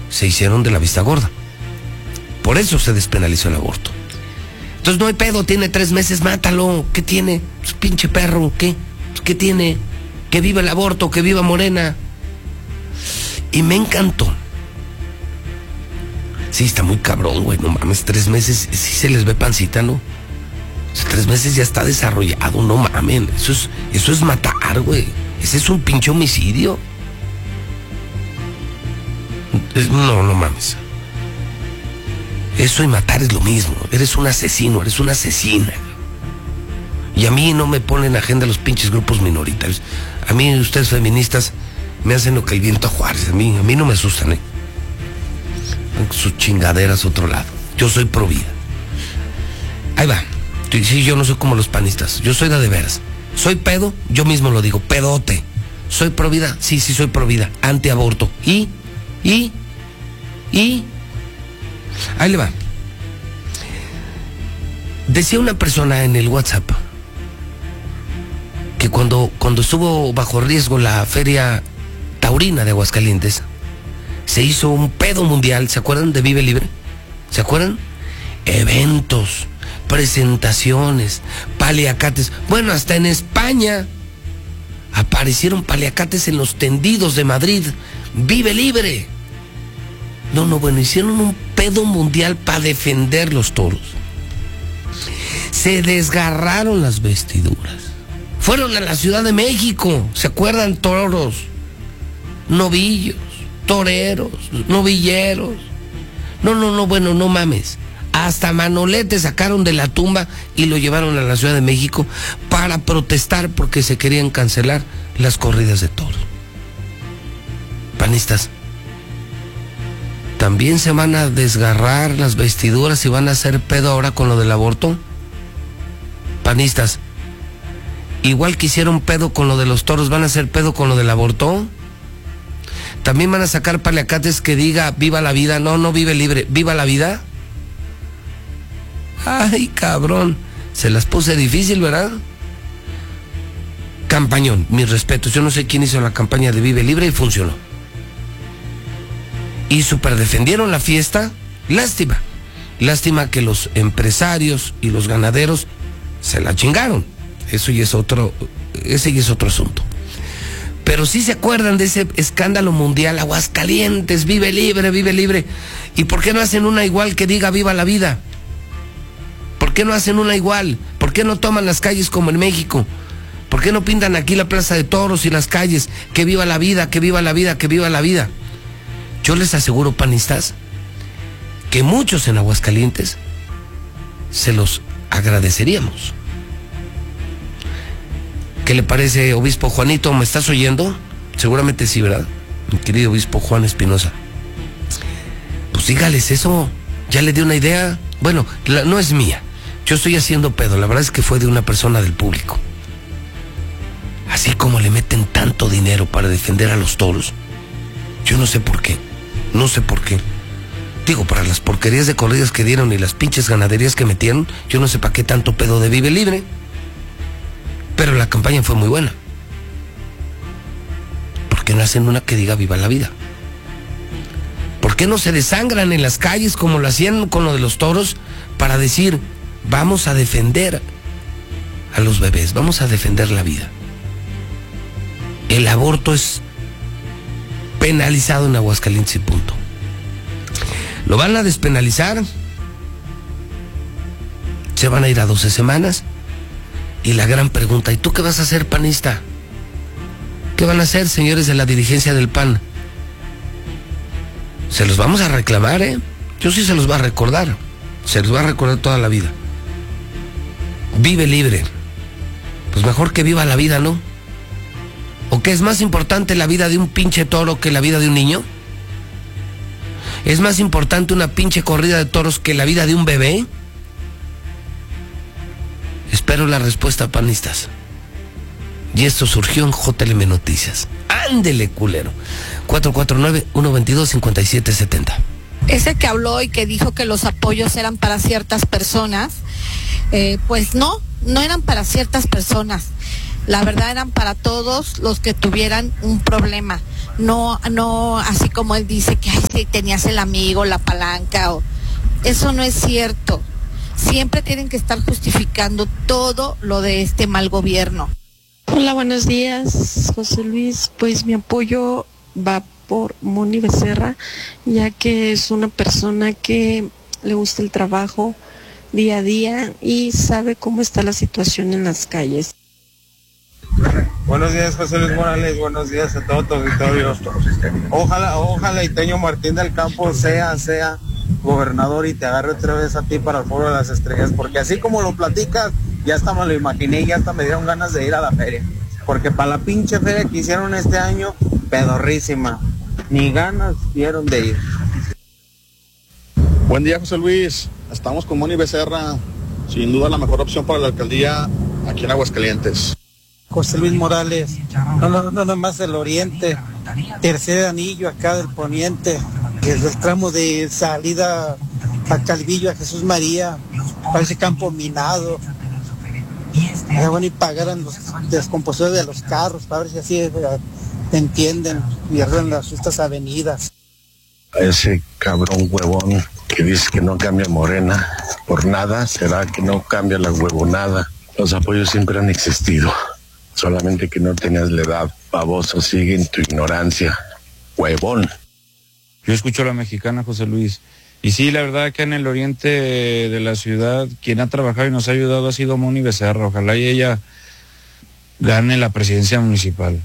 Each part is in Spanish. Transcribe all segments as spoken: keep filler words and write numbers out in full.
se hicieron de la vista gorda. Por eso se despenalizó el aborto. Entonces no hay pedo, tiene tres meses, mátalo. ¿Qué tiene? Pues, pinche perro, ¿qué? Pues, ¿qué tiene? Que viva el aborto, que viva Morena. Y me encantó. Sí, está muy cabrón, güey, no mames, tres meses, sí se les ve pancita, ¿no? O sea, tres meses ya está desarrollado, no mames, eso es, eso es matar, güey. Ese es un pinche homicidio. No, no mames. Eso y matar es lo mismo. Eres un asesino, eres una asesina. Y a mí no me ponen agenda los pinches grupos minoritarios. A mí ustedes feministas me hacen lo que el viento a Juárez. A mí, a mí no me asustan, ¿eh? Sus chingaderas a otro lado. Yo soy pro vida. Ahí va. Sí, yo no soy como los panistas. Yo soy de de veras. Soy pedo, yo mismo lo digo, pedote. Soy pro vida, sí, sí soy pro vida. Antiaborto. Y, y, y... Ahí le va. Decía una persona en el WhatsApp que cuando, cuando estuvo bajo riesgo la feria taurina de Aguascalientes, se hizo un pedo mundial. ¿Se acuerdan de Vive Libre? ¿Se acuerdan? Eventos, presentaciones, paliacates. Bueno, hasta en España aparecieron paliacates en los tendidos de Madrid. Vive Libre. No, no, bueno, hicieron un pedo mundial para defender los toros. Se desgarraron las vestiduras. Fueron a la Ciudad de México. ¿Se acuerdan? Toros, novillos, toreros, novilleros. No, no, no, bueno, no mames. Hasta Manolete sacaron de la tumba y lo llevaron a la Ciudad de México para protestar porque se querían cancelar las corridas de toros. Panistas, ¿también se van a desgarrar las vestiduras y van a hacer pedo ahora con lo del aborto? Panistas, igual que hicieron pedo con lo de los toros, ¿van a hacer pedo con lo del aborto? ¿También van a sacar paliacates que diga viva la vida? No, no vive libre, viva la vida. Ay, cabrón, se las puse difícil, ¿verdad? Campañón, mis respetos, yo no sé quién hizo la campaña de Vive Libre y funcionó. Y super defendieron la fiesta. Lástima, lástima que los empresarios y los ganaderos se la chingaron. Eso ya es otro, ese ya es otro asunto. Pero sí se acuerdan de ese escándalo mundial, Aguascalientes, Vive Libre, Vive Libre. ¿Y por qué no hacen una igual que diga viva la vida? ¿Por qué no hacen una igual? ¿Por qué no toman las calles como en México? ¿Por qué no pintan aquí la Plaza de Toros y las calles? Que viva la vida, que viva la vida, que viva la vida. Yo les aseguro, panistas, que muchos en Aguascalientes se los agradeceríamos. ¿Qué le parece, obispo Juanito? ¿Me estás oyendo? Seguramente sí, ¿verdad? Mi querido obispo Juan Espinosa. Pues dígales eso. Ya le di una idea. Bueno, la, no es mía. Yo estoy haciendo pedo. La verdad es que fue de una persona del público. Así como le meten tanto dinero para defender a los toros, yo no sé por qué. No sé por qué. Digo, para las porquerías de corridas que dieron y las pinches ganaderías que metieron, yo no sé para qué tanto pedo de Vive Libre. Pero la campaña fue muy buena. ¿Por qué no hacen una que diga viva la vida? ¿Por qué no se desangran en las calles como lo hacían con lo de los toros para decir, vamos a defender a los bebés, vamos a defender la vida? El aborto es penalizado en Aguascalientes y punto. Lo van a despenalizar. Se van a ir a doce semanas. Y la gran pregunta, ¿y tú qué vas a hacer, panista? ¿Qué van a hacer, señores de la dirigencia del P A N? Se los vamos a reclamar, ¿eh? Yo sí se los voy a recordar. Se los va a recordar toda la vida. Vive Libre. Pues mejor que viva la vida, ¿no? ¿O qué es más importante la vida de un pinche toro que la vida de un niño? ¿Es más importante una pinche corrida de toros que la vida de un bebé? Espero la respuesta, panistas. Y esto surgió en J L M Noticias. Ándele, culero. cuatro cuatro nueve, uno dos dos, cinco siete siete cero. Ese que habló y que dijo que los apoyos eran para ciertas personas, eh, pues no, no eran para ciertas personas. La verdad eran para todos los que tuvieran un problema. No, no así como él dice que ay, si tenías el amigo, la palanca, o eso no es cierto. Siempre tienen que estar justificando todo lo de este mal gobierno. Hola, buenos días, José Luis. Pues mi apoyo va por Moni Becerra, ya que es una persona que le gusta el trabajo día a día y sabe cómo está la situación en las calles. Buenos días, José Luis Morales, buenos días a todo tu auditorio. Ojalá, ojalá y Teño Martín del Campo sea, sea gobernador y te agarre otra vez a ti para el Foro de las Estrellas, porque así como lo platicas, ya hasta me lo imaginé y ya hasta me dieron ganas de ir a la feria, porque para la pinche feria que hicieron este año, pedorrísima, ni ganas dieron de ir. Buen día, José Luis, estamos con Moni Becerra, sin duda la mejor opción para la alcaldía aquí en Aguascalientes. José Luis Morales, no, no, no nomás del oriente, tercer anillo acá del poniente, que es el tramo de salida a Calvillo, a Jesús María, parece campo minado. Era bueno y pagaran los descompositores de los carros, para ver si así eh, entienden y arreglan las estas avenidas. A ese cabrón huevón que dice que no cambia Morena por nada, será que no cambia la huevonada. Los apoyos siempre han existido. Solamente que no tenías la edad, baboso, sigue en tu ignorancia, huevón. Yo escucho a la mexicana, José Luis, y sí, la verdad que en el oriente de la ciudad, quien ha trabajado y nos ha ayudado ha sido Moni Becerra, ojalá y ella gane la presidencia municipal.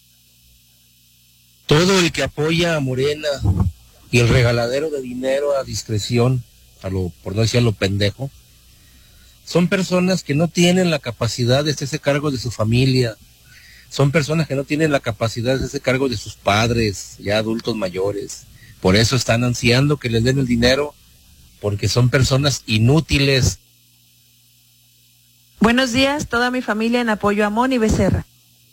Todo el que apoya a Morena y el regaladero de dinero a discreción, a lo, por no decir a lo pendejo, son personas que no tienen la capacidad de hacerse cargo de su familia, son personas que no tienen la capacidad de hacerse cargo de sus padres, ya adultos mayores. Por eso están ansiando que les den el dinero, porque son personas inútiles. Buenos días, toda mi familia en apoyo a Moni Becerra.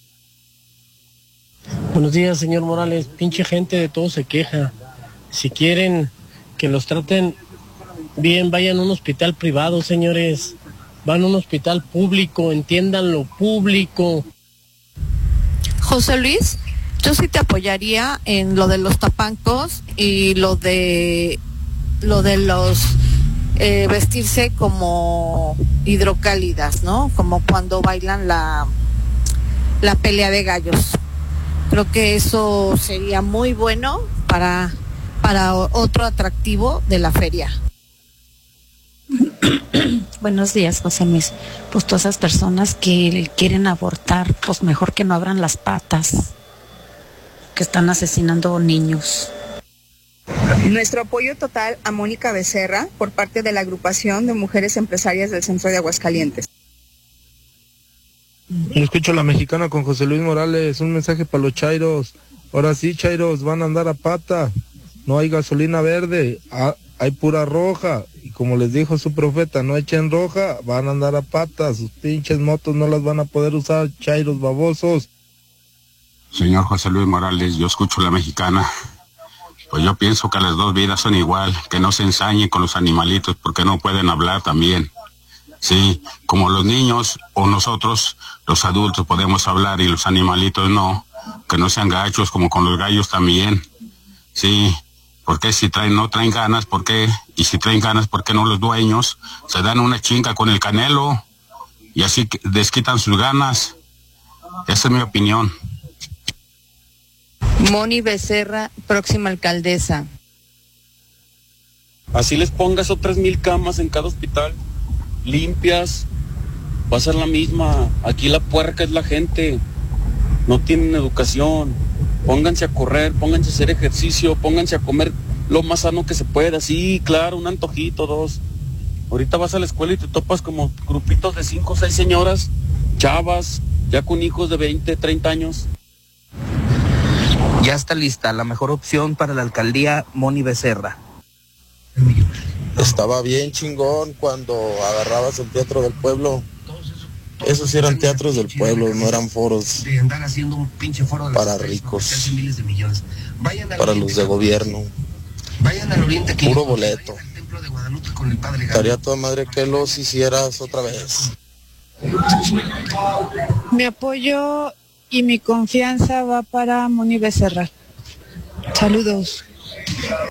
Buenos días, señor Morales. Pinche gente de todo se queja. Si quieren que los traten bien, vayan a un hospital privado, señores. Van a un hospital público, entiendan lo público. José Luis, yo sí te apoyaría en lo de los tapancos y lo de lo de los eh, vestirse como hidrocálidas, ¿no? Como cuando bailan la la pelea de gallos. Creo que eso sería muy bueno para para otro atractivo de la feria. Buenos días, José Luis. Pues todas esas personas que quieren abortar, pues mejor que no abran las patas, que están asesinando niños. Nuestro apoyo total a Mónica Becerra por parte de la agrupación de mujeres empresarias del centro de Aguascalientes. Escucho a la mexicana con José Luis Morales, un mensaje para los chairos. Ahora sí, chairos, van a andar a pata. No hay gasolina verde, hay pura roja. Y como les dijo su profeta, no echen roja, van a andar a pata. Sus pinches motos no las van a poder usar, chairos babosos. Señor José Luis Morales, yo escucho a la mexicana. Pues yo pienso que las dos vidas son igual, que no se ensañen con los animalitos porque no pueden hablar también. Sí, como los niños o nosotros, los adultos, podemos hablar y los animalitos no, que no sean gachos como con los gallos también. Sí, porque si traen, no traen ganas, ¿por qué? Y si traen ganas, ¿por qué no los dueños se dan una chinga con el Canelo y así desquitan sus ganas? Esa es mi opinión. Moni Becerra, próxima alcaldesa. Así les pongas otras mil camas en cada hospital, limpias, va a ser la misma. Aquí la puerca es la gente, no tienen educación. Pónganse a correr, pónganse a hacer ejercicio, pónganse a comer lo más sano que se pueda. Sí, claro, un antojito, dos. Ahorita vas a la escuela y te topas como grupitos de cinco o seis señoras, chavas, ya con hijos de veinte, treinta años. Ya está lista la mejor opción para la alcaldía, Moni Becerra. Estaba bien chingón cuando agarrabas el Teatro del Pueblo. Esos sí eran teatros del pueblo, no eran foros para ricos, para los de gobierno. Puro boleto. Estaría toda madre que los hicieras otra vez. Mi apoyo y mi confianza va para Moni Becerra. Saludos.